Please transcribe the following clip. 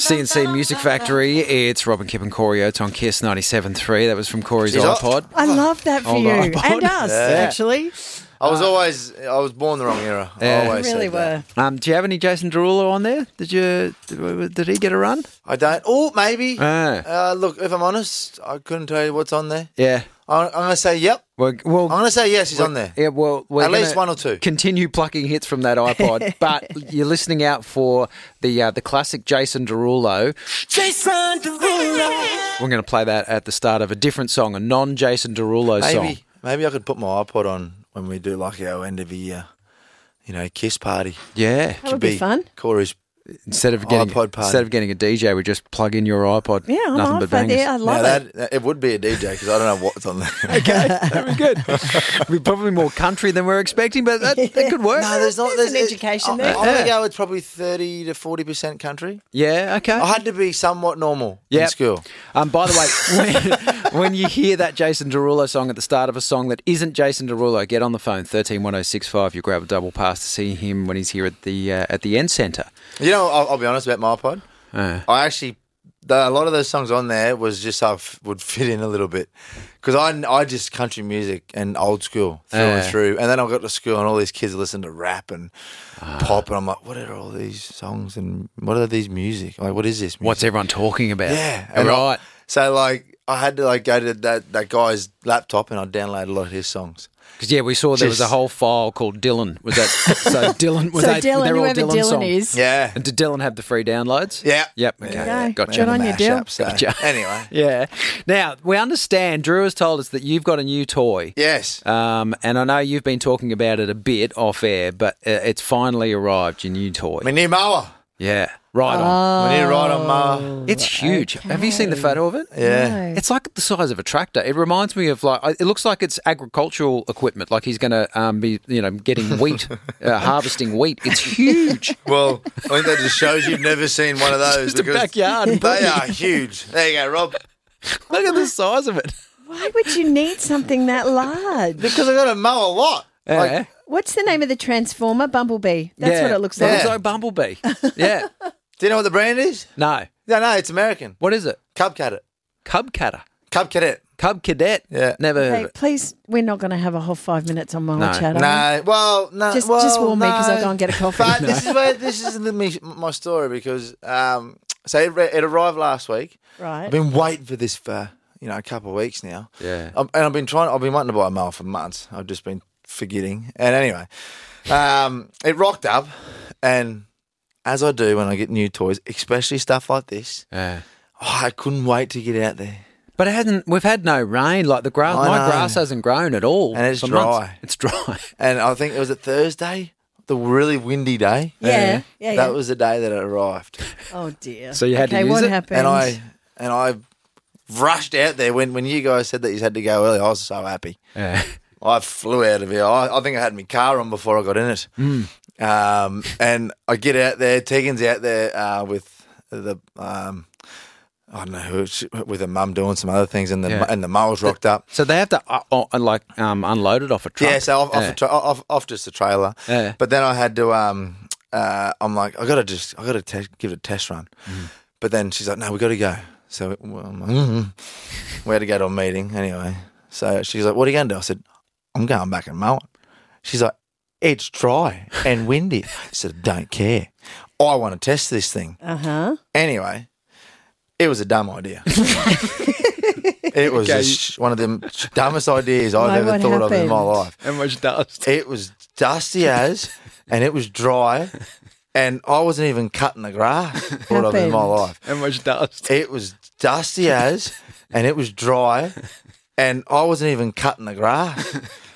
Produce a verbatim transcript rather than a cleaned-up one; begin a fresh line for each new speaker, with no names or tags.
C and C Music Factory. It's Robin, Kip and Corey Oates on Kiss ninety-seven point three. That was from Corey's
She's
iPod.
up.
I love that for
Old
you.
iPod.
And us,
Yeah.
actually.
I was always, I was born the wrong era. I
Yeah.
always
Really
said that.
were.
Um, do you have any Jason Derulo on there? Did you? Did, did he get a run?
I don't. Oh, maybe.
Ah.
Uh, look, if I'm honest, I couldn't tell you what's on there.
Yeah.
I'm, I'm going to say yep.
Well, well
I'm going to say yes, he's on there.
Yeah, well, we're
At least
gonna
one or two.
Continue plucking hits from that iPod, but you're listening out for the uh, the classic Jason Derulo.
Jason Derulo.
We're going to play that at the start of a different song, a non-Jason Derulo song.
Maybe, maybe I could put my iPod on when we do like our end of year, you know, Kiss party.
Yeah.
That would be fun.
Corey's.
Instead of getting
iPod party.
instead of getting a D J, we just plug in your iPod.
Yeah, I'm
Nothing
off
but
that
bangers.
there. I love
Now
it.
that, it would be a D J because I don't know what's on there.
Okay, that'd be good. We're probably more country than we're expecting, but that, that could work.
No, there's not.
There's
There's,
an education
I,
there.
I'm going
Yeah.
to go with probably thirty to forty percent country.
Yeah, okay.
I had to be somewhat normal in
Yep.
school.
Um, by the way, when, when you hear that Jason Derulo song at the start of a song that isn't Jason Derulo, get on the phone thirteen one oh six five. You grab a double pass to see him when he's here at the uh, at the End Centre.
You know, I'll, I'll be honest about my iPod.
Uh,
I actually, the, a lot of those songs on there was just so I f- would fit in a little bit because I, I just country music and old school through
Yeah.
and through. And then I got to school and all these kids listen to rap and pop, and I'm like, what are all these songs and what are these music? Like, what is this music?
what's everyone talking about?
Yeah, and
right.
I- so like, I had to like go to that, that guy's laptop and I download a lot of his songs.
Because yeah, we saw there was a
Just-
whole file called Dylan. Was that so? Dylan was
So
that?
Dylan,
they're all
whoever
Dylan,
Dylan
songs.
is.
Yeah,
And did Dylan have the free downloads?
yeah,
Yep. Okay.
Okay.
Gotcha.
Good on you, Dill.
Mashup, so.
Gotcha.
Anyway,
Yeah. Now we understand. Drew has told us that you've got a new toy.
yes.
Um, and I know you've been talking about it a bit off air, but uh, it's finally arrived, your new toy.
My new mower.
Yeah, right on.
My new ride on mower.
It's huge. Have you seen the photo of it?
Yeah.
No.
It's like the size of a tractor. It reminds me of like, it looks like it's agricultural equipment, like he's going to um, be, you know, getting wheat, uh, harvesting wheat. It's huge.
Well, I think that just shows you've never seen one of those.
Just a
because
backyard.
They are huge. There you go, Rob.
Look at the size of it.
Why would you need something that large?
Because I got to mow a lot.
Yeah.
Like,
What's the name of the transformer? Bumblebee. That's
Yeah.
what it looks
It
like.
looks like Bumblebee. Yeah.
do you know what the brand is?
No.
No, no, it's American.
What is it?
Cub Cadet.
Cub Catter.
Cub Cadet.
Cub Cadet.
Yeah.
Never heard
Hey,
of it.
please, we're not going to have a whole five minutes on my
No.
chat. are we?
No, well, no.
Just-
well,
just warn me 'cause
no.
I'll go and get a coffee.
But
No.
this is where this is the, me, my story because um, so it, it arrived last week.
Right.
I've been waiting for this for you know a couple of weeks now.
Yeah.
Um, and I've been trying. I've been wanting to buy a mower for months. I've just been forgetting. And anyway, um, it rocked up, and as I do when I get new toys, especially stuff like this,
Yeah.
oh, I couldn't wait to get out there.
But it hasn't. We've had no rain. Like the grass,
I
my
know.
grass hasn't grown at all,
And it's
for months.
dry.
It's dry.
And I think it was a Thursday, the really windy day.
Yeah, yeah,
That
yeah.
was the day that it arrived.
Oh dear.
So you had to
okay,
use
what
it?
happened?
And I and I rushed out there when, when you guys said that you had to go early. I was so happy.
Yeah.
I flew out of here. I, I think I had my car on before I got in it.
Mm.
Um, and I get out there. Tegan's out there uh, with the um, I don't know who it's- with her mum doing some other things, and the
Yeah.
and the mower's rocked up.
So they have to uh, uh, like um, unload it off a truck.
Yeah, so off, off,
Yeah.
a tra- off, off just a trailer.
Yeah.
But then I had to. Um, uh, I'm like, I gotta just, I gotta te- give it a test run.
Mm.
But then she's like, no, we gotta go. So well, I'm like, mm-hmm. we had to go to a meeting anyway. So she's like, what are you gonna do? I said, I'm going back and mow it. She's like, it's dry and windy. I said, I don't care. I want to test this thing.
Uh huh.
Anyway, it was a dumb idea. It was
Okay.
a sh- one of the dumbest ideas I've
Why,
ever
what
thought of in my
happened?
life.
How much dust?
It was dusty as, and it was dry, and I wasn't even cutting the grass. Thought of in my
Happened.
life.
How much dust?
It was dusty as, and it was dry, and I wasn't even cutting the grass.